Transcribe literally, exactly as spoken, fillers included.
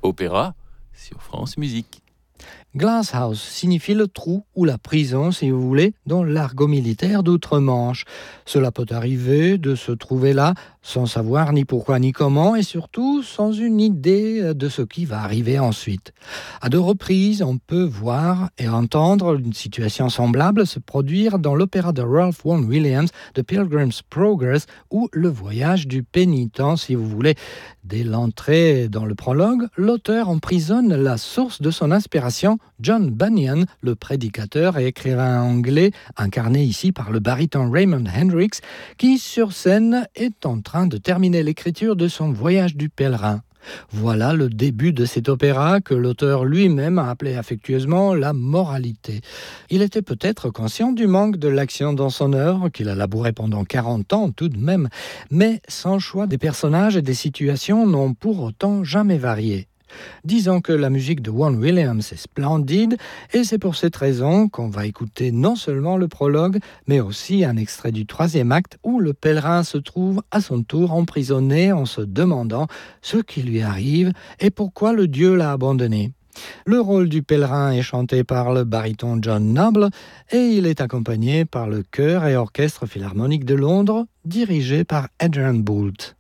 opéra sur France Musique. Glasshouse signifie le trou ou la prison, si vous voulez, dans l'argot militaire d'outre-Manche. Cela peut arriver de se trouver là sans savoir ni pourquoi ni comment et surtout sans une idée de ce qui va arriver ensuite. À deux reprises, on peut voir et entendre une situation semblable se produire dans l'opéra de Ralph Vaughan Williams, The Pilgrim's Progress, ou Le Voyage du pénitent, si vous voulez. Dès l'entrée dans le prologue, l'auteur emprisonne la source de son inspiration, John Bunyan, le prédicateur et écrivain anglais, incarné ici par le baryton Raymond Hendricks, qui sur scène est en train de terminer l'écriture de son Voyage du pèlerin. Voilà le début de cet opéra que l'auteur lui-même a appelé affectueusement la moralité. Il était peut-être conscient du manque de l'action dans son œuvre, qu'il a labouré pendant quarante ans tout de même, mais son choix des personnages et des situations n'ont pour autant jamais varié. Disons que la musique de Vaughan Williams est splendide et c'est pour cette raison qu'on va écouter non seulement le prologue, mais aussi un extrait du troisième acte où le pèlerin se trouve à son tour emprisonné en se demandant ce qui lui arrive et pourquoi le Dieu l'a abandonné. Le rôle du pèlerin est chanté par le baryton John Noble et il est accompagné par le chœur et orchestre philharmonique de Londres dirigé par Adrian Boult.